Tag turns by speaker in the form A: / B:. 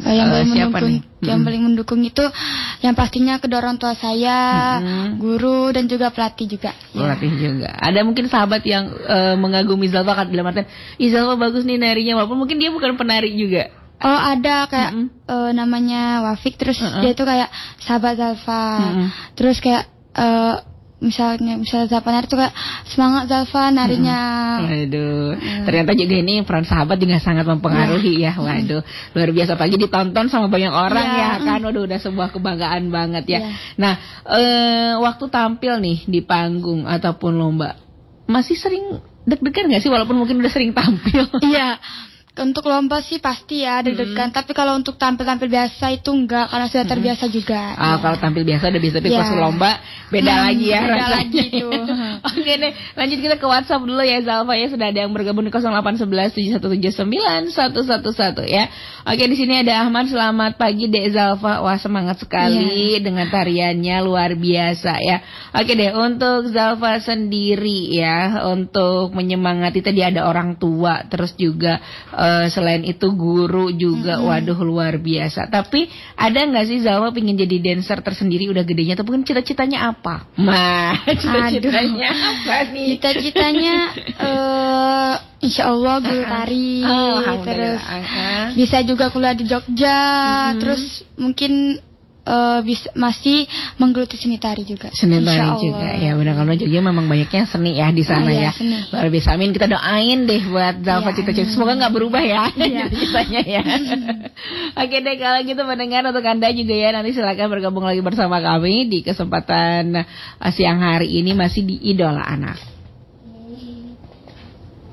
A: yang paling
B: siapa
A: mendukung,
B: nih?
A: yang paling mendukung itu yang pastinya kedua orang tua saya, guru dan juga pelatih juga.
B: Pelatih juga. Ada mungkin sahabat yang mengagumi Zalfa kan, dalam artian, Zalfa bagus nih narinya, walaupun mungkin dia bukan penari juga.
A: Oh ada kayak namanya Wafik, terus dia tuh kayak sahabat Zalfa, terus kayak misalnya Zalfa nari tuh kayak semangat Zalfa narinya.
B: Waduh, ternyata juga ini peran sahabat juga sangat mempengaruhi ya. Waduh, luar biasa, pagi ditonton sama banyak orang ya kan. Waduh, udah sebuah kebanggaan banget ya. Nah, waktu tampil nih di panggung ataupun lomba, masih sering deg-degan gak sih walaupun mungkin udah sering tampil?
A: Iya. Untuk lomba sih pasti ya deg-degan, tapi kalau untuk tampil-tampil biasa itu enggak, karena sudah terbiasa juga.
B: Kalau tampil biasa udah biasa, tapi pas lomba beda lagi ya rasanya.
A: Lagi itu.
B: Oke deh, lanjut kita ke WhatsApp dulu ya Zalfa ya, sudah ada yang bergabung di 0811717911 ya. Oke, di sini ada Ahmad, selamat pagi Dek Zalfa. Wah, semangat sekali dengan tariannya, luar biasa ya. Oke deh, untuk Zalfa sendiri ya, untuk menyemangati tadi ada orang tua, terus juga selain itu guru juga, waduh luar biasa. Tapi ada nggak sih Zalfa pengen jadi dancer tersendiri udah gedenya, tapi kan cita-citanya apa? Cita-citanya apa nih?
A: Cita-citanya insya Allah guru tari, terus bisa juga kuliah di Jogja, terus mungkin bisa masih menggeluti seni tari juga.
B: Seni tari juga ya, benar, karena Jogja memang banyaknya seni ya di sana ya. Luar biasa, amin, kita doain deh buat Zalfa cita-cita, semoga nggak berubah ya cita-citanya ya. Oke deh, kalau gitu mendengar untuk Anda juga ya, nanti silakan bergabung lagi bersama kami di kesempatan siang hari ini masih di Idola Anak.